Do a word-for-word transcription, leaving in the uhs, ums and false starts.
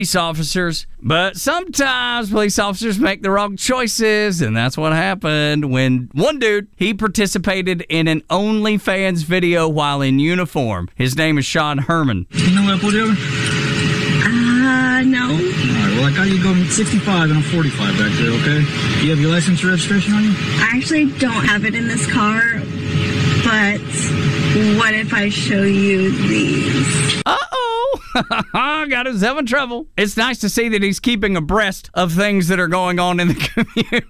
police officers. But sometimes police officers make the wrong choices, and that's what happened when one dude, he participated in an OnlyFans video while in uniform. His name is Sean Herman. You know what I pulled you over? Uh, no. All right, well, I got you going sixty-five and I'm forty-five back there, okay? You have your license and registration on you? I actually don't have it in this car, but what if I show you these? Uh-oh. Got himself in trouble. It's nice to see that he's keeping abreast of things that are going on in the community.